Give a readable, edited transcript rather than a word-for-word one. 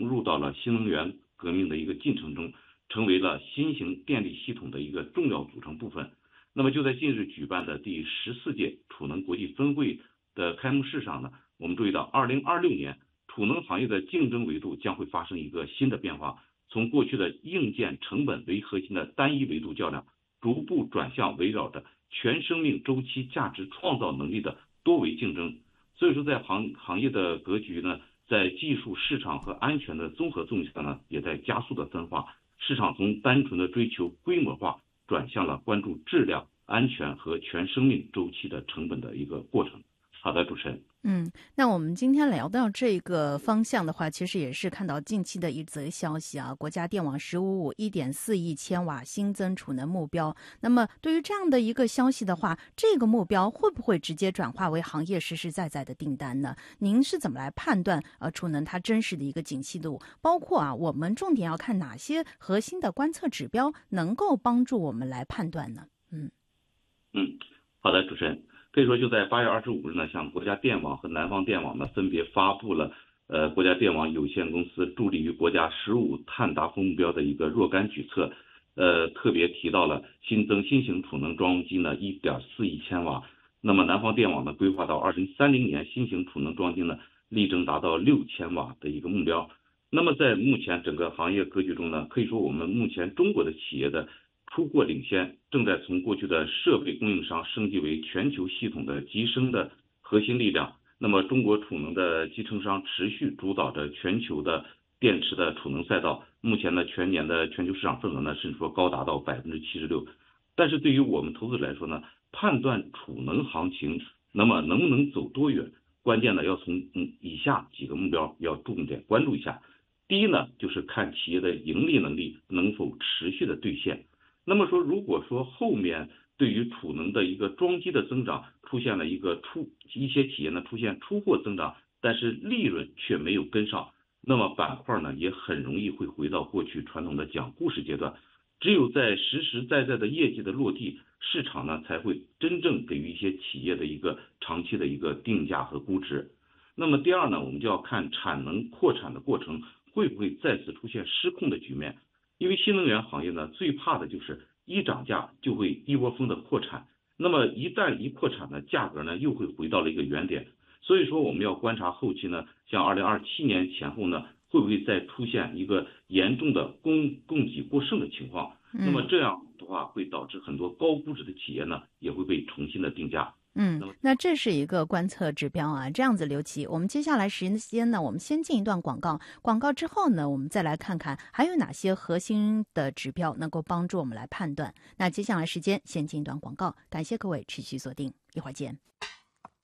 融入到了新能源革命的一个进程中，成为了新型电力系统的一个重要组成部分。那么就在近日举办的第14届储能国际分会的开幕式上呢，我们注意到2026年储能行业的竞争维度将会发生一个新的变化，从过去的硬件成本为核心的单一维度较量，逐步转向围绕着全生命周期价值创造能力的多维竞争。所以说在行业的格局呢，在技术、市场和安全的综合作用下呢，也在加速的分化。市场从单纯的追求规模化，转向了关注质量、安全和全生命周期的成本的一个过程。好的，主持人。 那我们今天聊到这个方向的话，其实也是看到近期的一则消息啊，国家电网1551 1.4亿千瓦新增储能目标。那么对于这样的一个消息的话，这个目标会不会直接转化为行业实实在在的订单呢？您是怎么来判断储能它真实的一个景气度？包括我们重点要看哪些核心的观测指标能够帮助我们来判断呢？ 好的，主持人。可以说就在8月25日呢，像国家电网和南方电网呢分别发布了国家电网有限公司助力于国家15碳达峰目标的一个若干举措，特别提到了新增新型储能装机呢1.4亿千瓦，那么南方电网呢规划到2030年新型储能装机呢力争达到6000瓦的一个目标。那么在目前整个行业格局中呢，可以说我们目前中国的企业的出货领先，正在从过去的设备供应商升级为全球系统的集成的核心力量。那么中国储能的集成商持续主导着全球的电池的储能赛道，目前呢全年的全球市场份额呢甚至说高达到76%。但是对于我们投资者来说呢，判断储能行情那么能不能走多远，关键呢要从以下几个目标要重点关注一下。第一呢，就是看企业的盈利能力能否持续的兑现。那么说，如果说后面对于储能的一个装机的增长出现了一些企业呢出现出货增长，但是利润却没有跟上，那么板块呢也很容易会回到过去传统的讲故事阶段。只有在实实在在的业绩的落地，市场呢才会真正给予一些企业的一个长期的一个定价和估值。那么第二呢，我们就要看产能扩产的过程会不会再次出现失控的局面。因为新能源行业呢，最怕的就是一涨价就会一窝蜂的扩产，那么一旦一扩产呢，价格呢又会回到了一个原点。所以说我们要观察后期呢，像2027年前后呢，会不会再出现一个严重的供给过剩的情况？那么这样的话会导致很多高估值的企业呢，也会被重新的定价。 那这是一个观测指标啊，这样子刘琦，我们接下来时间呢，我们先进一段广告，广告之后呢，我们再来看看还有哪些核心的指标能够帮助我们来判断。那接下来时间先进一段广告，感谢各位持续锁定，一会儿见。